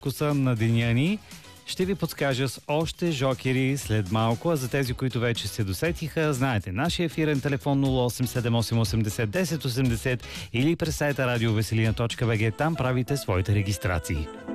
вкуса на деня ни. Ще ви подскажа с още жокери след малко, а за тези, които вече се досетиха, знаете, нашия ефирен телефон 0878801080 или през сайта radiovеселина.bg, там правите своите регистрации.